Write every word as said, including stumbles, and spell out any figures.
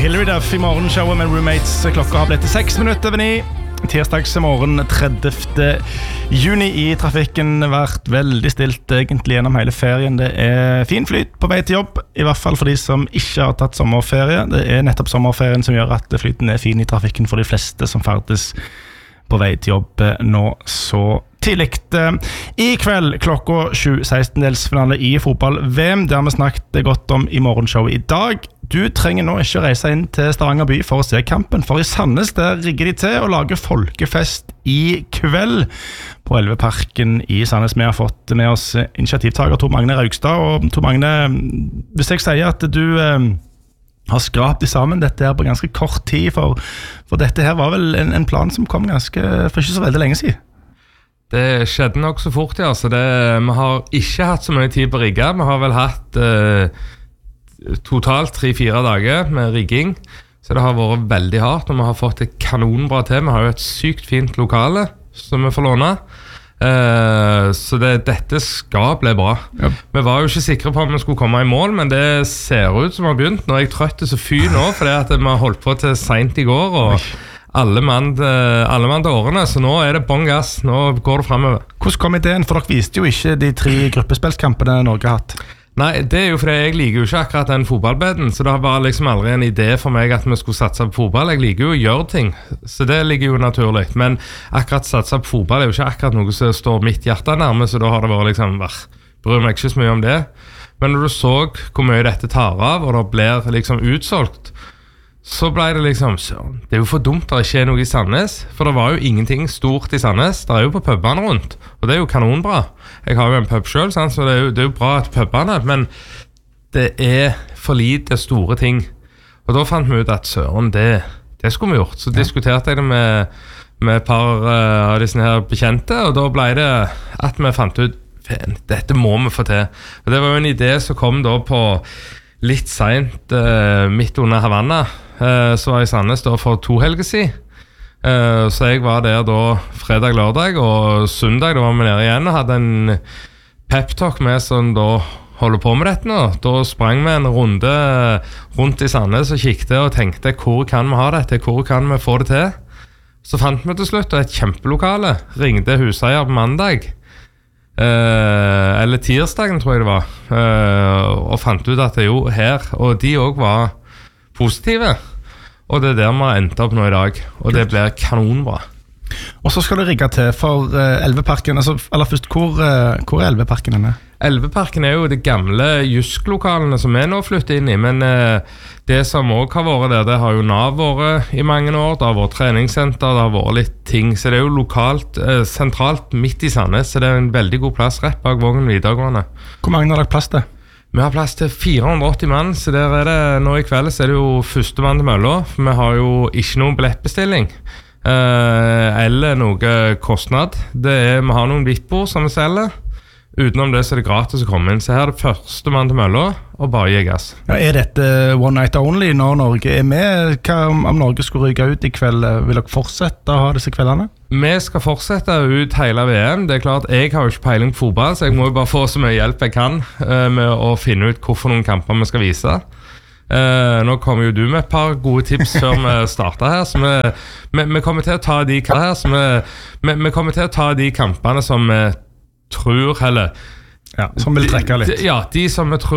Hilary Duff I morgenshowet med Roommates. Klokka har blitt seks minutter over ni. Tirsdagsmorgen tredivte juni I trafikken. Vært veldig stilt egentlig gjennom hele ferien. Det er fin flyt på vei til jobb, I hvert fall for de som ikke har tatt sommerferie. Det er nettopp sommerferien som gjør at flyten er fin I trafikken for de fleste som ferdes på vei til jobb nå så tidligt. I kveld klokka sju sekstendelsfinale I fotball-VM. Det har vi snakket godt om I morgenshowet I dag. Du trenger nå ikke reise inn til Stavanger by for å se kampen, for I Sandnes der rigger de til å lage folkefest I kveld på Elveparken I Sandnes. Vi har fått med oss initiativtager Tor Magne Raugstad, og Tor Magne, hvis jeg sier at du eh, har skrapt I sammen dette her på ganske kort tid, for, for dette her var vel en, en plan som kom ganske for ikke så veldig lenge siden. Det skjedde nok så fort, ja. Så det, vi har ikke hatt så mye tid på rigga. Vi har vel hatt eh, totalt tre-fire dager med rigging, så det har vært veldig hardt, og vi har fått et kanonbra til. Vi har jo et sykt fint lokale som vi får låne, uh, så det, dette skal bli bra. Ja. Vi var jo ikke sikre på om vi skulle komme I mål, men det ser ut som vi har begynt. Nå er jeg trøtt så fy nå, fordi at vi har holdt på til sent I går, og alle mann, alle mann til årene, så nå er det bong gass, nå går det fremover. Hvordan kom ideen? For dere viste jo ikke de tre gruppespillskampene Norge har hatt. Nei, det er jo fordi jeg liker jo ikke akkurat den fotballbeden, så det var liksom aldri en idé for meg at vi skulle satse på fotball. Jeg liker jo å gjøre ting, så det ligger jo naturlig. Men akkurat satse på fotball er jo ikke akkurat noe som står mitt hjerte nærme, så da har det vært liksom, bryr meg ikke så mye om det. Men når du så hvor mye dette tar av, og det blir liksom utsolgt, så ble det liksom, det er jo for dumt at det ikke er noe I Sandnes, for det var jo ingenting stort I Sandnes. Det er jo på pubene rundt, og det er jo kanonbra. Jeg har jo en pub selv, sant? Så det er, jo, det er jo bra at pubene, men det er for lite store ting. Og da fant vi ut at søren, det, det skulle vi gjort. Så ja. Diskuterte jeg det med, med et par uh, av disse her bekjente, og da ble det at vi fant ut, dette må vi få til. Og det var jo en idé som kom da på litt sent uh, midt under Havanna, uh, så var jeg I Sandnes da for to helger siden. Uh, så jeg var der da fredag, lørdag og søndag, da var vi nede igjen og hadde en pep-talk med som da holder på med dette nå. Da sprang vi en runde rundt I Sandnes og kikket og tenkte, hvor kan vi ha dette, hvor kan vi få det til? Så fant vi til slutt et kjempelokale, ringte huseier på mandag, Uh, eller tirsdagen tror jeg det var, uh, og fant ut at det jo her, og de også var positive, og det er der vi har endt opp nå I dag, og det blir kanonbra. Og så skal du rigge til for uh, Elveparken, altså, eller først, hvor, uh, hvor er Elveparken henne? Elveparken er jo det gamle Jysk-lokalene som vi nå flytter inn I, men uh, det som også har vært der, det har jo Nav vært I mange år, det har vært treningssenter, det har vært litt ting, så det er jo lokalt, uh, sentralt midt I Sandnes, så det er en veldig god plass rett bak Vågen videregående. Hvor mange har dere plass til? Vi har plass til fire hundre og åtti mann, så der er det, nå I kveld så er det jo første mann til mølla, for vi har jo ikke noen billettbestilling. Uh, eller noe kostnad. Det er, vi har noen hvittbord som vi selger. Utenom det så er det gratis å komme inn. Så her er det første mann til mølla, og bare gi gass. Ja, er dette one night only når Norge er med? Hva om, om Norge skulle ryke ut I kveld? Vil dere fortsette å ha disse kveldene? Vi skal fortsette ut hele VM. Det er klart, jeg har jo ikke peiling på fotball, så jeg må jo bare få så mye hjelp jeg kan uh, med å finne ut hvorfor noen kamper vi skal vise. Uh, nå kommer jo du med et par gode tips før vi starter her, så vi, vi, vi kommer til å ta de her, så vi, vi, vi kommer til å ta de kampene som vi tror, eller ja, som vil trekke litt. De, ja, de som vi tror